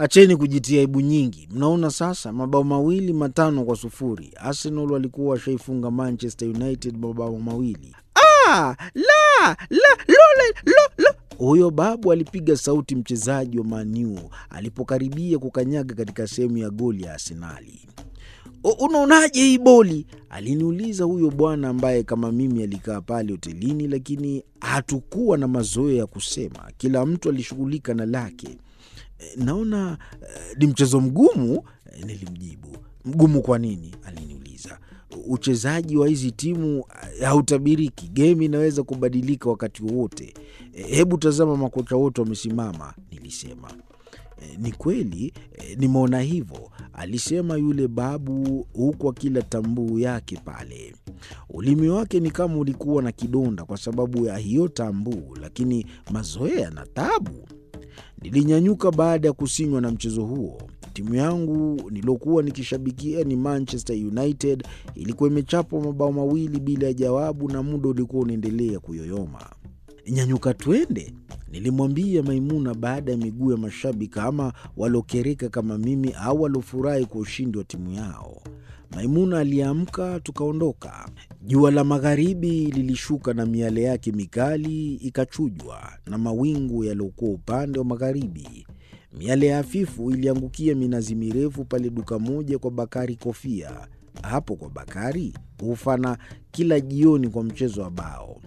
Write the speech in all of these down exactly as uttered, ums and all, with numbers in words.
Acheni kujitia aibu nyingi. Mnaona sasa mabao mawili matano kwa sufuri. Arsenal walikuwa washaifunga Manchester United mabao mawili. Ah, la, la, lole, lo, lo. Huyo babu alipiga sauti mchezaji wa Man U alipokaribia kukanyaga katika sehemu ya goli ya Arsenali. Unaonaje hii boli? Aliniuliza huyo bwana ambaye kama mimi alikaa pale hotelini, lakini hatukuwa na mazoea ya kusema. Kila mtu alishughulika na lake. Naona ni uh, mchezo mgumu, nilimjibu. Mgumu kwa nini? Aliniuliza. Uchezaji wa hizi timu hautabiriki. Game inaweza kubadilika wakati wote. Hebu tazama makocha wote wamesimama, nilisema. Ni kweli, nimeona hivyo, alisema yule babu huku akila tambuu yake pale. Ulimi wake ni kama ulikuwa na kidonda kwa sababu ya hiyo tambuu, lakini mazoea na tabu. Nilinyanyuka baada ya kusinywa na mchezo huo. Timu yangu nilokuwa nikishabikia ni Manchester United, ilikuwa imechapwa mabao mawili bila ya jawabu na muda ulikuwa unaendelea kuyoyoma. Nyanyuka twende, nilimwambia Maimuna baada ya miguu ya mashabiki ama walokereka kama mimi au walofurahi kwa ushindi wa timu yao. Maimuna aliamka, tukaondoka. Jua la magharibi lilishuka na miale yake mikali ikachujwa na mawingu yaliokuwa upande wa magharibi. Miale hafifu iliangukia minazi mirefu pale duka moja kwa Bakari Kofia. Hapo kwa Bakari hufana kila jioni kwa mchezo wa bao.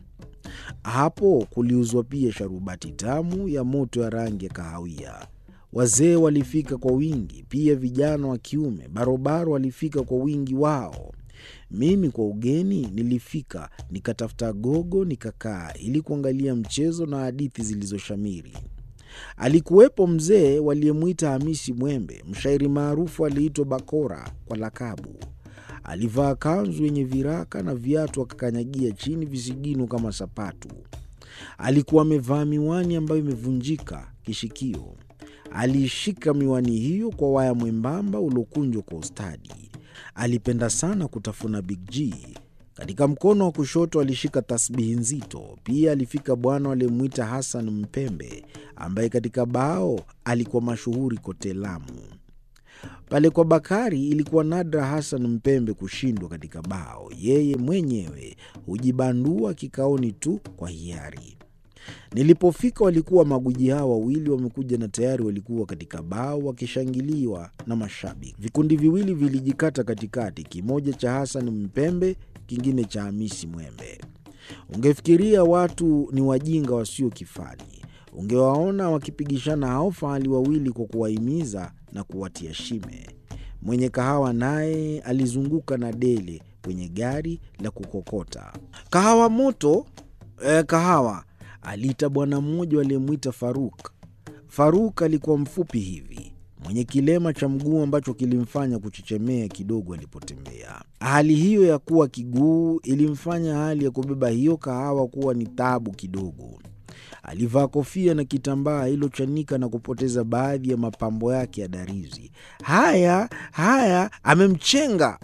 Hapo kuliuzwa pia sharubati tamu ya moto ya rangi ya kahawia. Wazee walifika kwa wingi, pia vijana wa kiume barobaro walifika kwa wingi wao. Mimi kwa ugeni nilifika, nikatafuta gogo nikakaa ili kuangalia mchezo na hadithi zilizoshamiri. Alikuwepo mzee waliyemuita Hamisi Mwembe, mshairi maarufu aliitwa Bakora kwa lakabu. Alivaa kanzu yenye viraka na viatu akakanyagia chini visigino kama sapatu. Alikuwa amevaa miwani ambayo imevunjika kishikio. Alishika miwani hiyo kwa waya mwembamba ulokunjwa kwa ustadi. Alipenda sana kutafuna Big G. Katika mkono wa kushoto alishika tasbihi nzito. Pia alifika bwana aliyemuita Hassan Mpembe, ambaye katika bao alikuwa mashuhuri kote Lamu. Pale kwa Bakari ilikuwa nadra Hassan Mpembe kushindwa katika bao. Yeye mwenyewe hujibandua kikaoni tu kwa hiari. Nilipofika walikuwa maguji hao wawili wamekuja na tayari walikuwa katika bao wakishangiliwa na mashabiki. Vikundi viwili vilijikata katikati, kimoja cha Hassan Mpembe, kingine cha Hamisi Mwembe. Ungefikiria watu ni wajinga wasio kifani. Ungewaona wakipigishana hao fahali wawili kwa kuwahimiza na kuwatia shime. Mwenye kahawa naye alizunguka na dele kwenye gari la kukokota. Kahawa moto, eh, kahawa, aliita bwana mmoja aliyemuita Faruk. Faruk alikuwa mfupi hivi, mwenye kilema cha mguu ambacho kilimfanya kuchechemea kidogo alipotembea. Hali hiyo ya kuwa kiguu ilimfanya hali ya kubeba hiyo kahawa kuwa ni taabu kidogo. Alivaa kofia na kitambaa hilo chanika na kupoteza baadhi ya mapambo yake ya darizi. Haya, haya, amemchenga.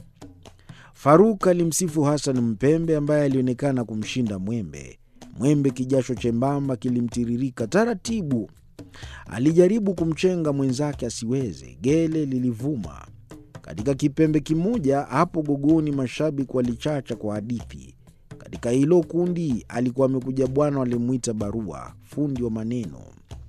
Faruk alimsifu Hassan Mpembe ambaye alionekana kumshinda Mwembe. Mwembe kijasho chembamba kilimtiririka taratibu. Alijaribu kumchenga mwenzake asiweze. Gele lilivuma. Katika kipembe kimoja hapo gogoni mashabiki walichacha kwa hadithi. Katika hilo kundi alikuwa amekuja bwana walimuita Barua, fundi wa maneno.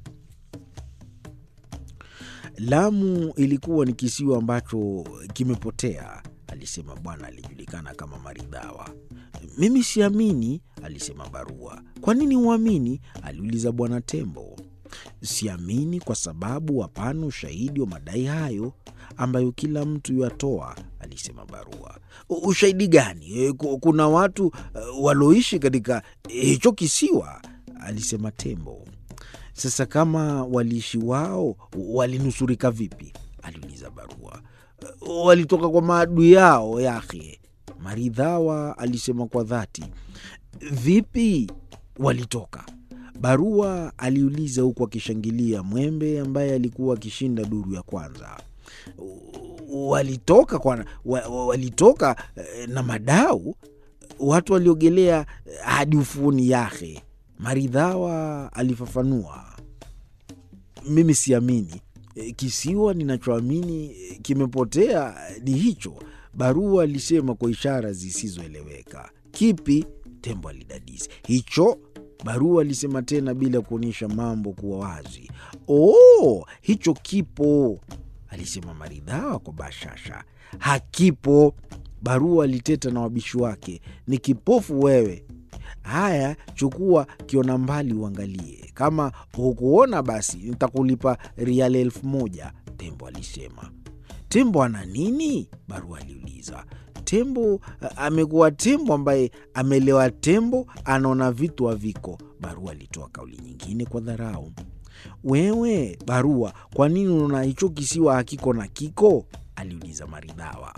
Lamu ilikuwa ni kisiwa ambacho kimepotea, alisema bwana alijulikana kama Maridhawa. Mimi siamini, alisema Barua. Kwa nini uamini? Aliuliza bwana Tembo. Siamini kwa sababu hapana ushahidi wa madai hayo ambayo kila mtu yatoa, alisema Barua. Ushahidi gani? Kuna watu uh, waloishi katika hicho kisiwa, alisema Tembo. Sasa kama waliishi wao, walinusurika vipi? Aliuliza Barua. Uh, walitoka kwa maadui yao yake, Maridhawa alisema kwa dhati. Vipi walitoka? Barua aliuliza huku akishangilia Mwembe ambaye alikuwa akishinda duru ya kwanza. Walitoka kwa walitoka na madau, watu waliogelea hadi ufuoni yake, Maridhawa alifafanua. Mimi siamini, E, kisiwa ninachoamini kimepotea ni hicho, Barua alisema kwa ishara zisizoeleweka. Kipi? Tembo alidadisi. Hicho, Barua alisema tena bila kuonyesha mambo kuwa wazi. Oh, hicho kipo, alisema Maridhawa kwa bashasha. Hakipo, Barua aliteta na wabishi wake. Ni kipofu wewe. Haya, chukua kiona mbali uangalie. Kama hukuona basi nitakulipa riali elfu moja, Tembo alisema. Tembo ana nini? Barua aliuliza. Tembo amekuwa tembo ambaye amelewa tembo, anaona vitu haviko, Barua alitoa kauli nyingine kwa dharau. Wewe, Barua, kwa nini unaona hicho kisiwa hakiko na kiko? Aliuliza Maridhawa.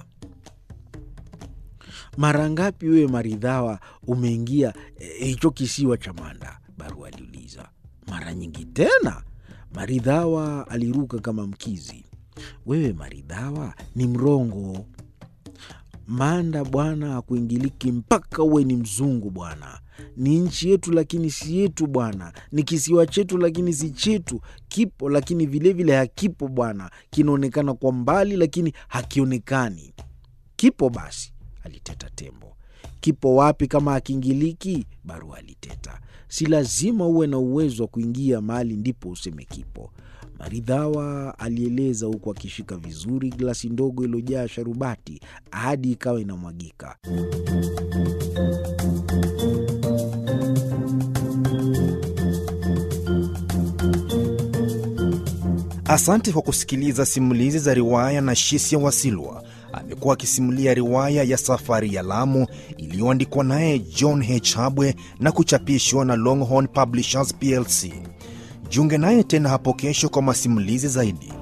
Mara ngapi wewe Maridhawa umeingia hicho e, kisiwa cha Manda? Barua aliuliza. Mara nyingi tena, Maridhawa aliruka kama mkizi. Wewe Maridhawa ni mrongo. Manda bwana hakuingiliki mpaka uwe ni mzungu bwana. Ni nchi yetu lakini si yetu bwana. Ni kisiwa chetu lakini si chetu. Kipo lakini vile vile hakipo bwana. Kinaonekana kwa mbali lakini hakionekani. Kipo basi, aliteta Tembo. Kipo wapi kama hakiingiliki? Barua aliteta. Si lazima uwe na uwezo wa kuingia mahali ndipo useme kipo, Maridhawa alieleza huku akishika vizuri glasi ndogo iliyojaa sharubati hadi ikawa inamwagika. Asante kwa kusikiliza simulizi za riwaya na Shisia Wasilwa. Amekuwa akisimulia riwaya ya Safari ya Lamu iliyoandikwa naye John H. Habwe na kuchapishwa na Longhorn Publishers P L C. Jiunge naye tena hapo kesho kwa masimulizi zaidi.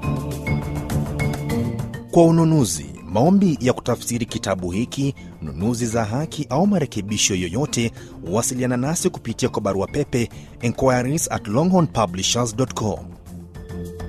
Kwa ununuzi, maombi ya kutafsiri kitabu hiki, nunuzi za haki au marekebisho yoyote, wasiliana nasi kupitia kwa barua pepe inquiries at longhorn publishers dot com.